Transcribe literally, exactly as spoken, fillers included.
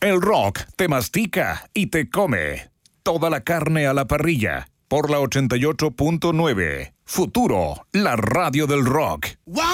El rock te mastica y te come. Toda la carne a la parrilla. Por la ochenta y ocho punto nueve. Futuro, la radio del rock.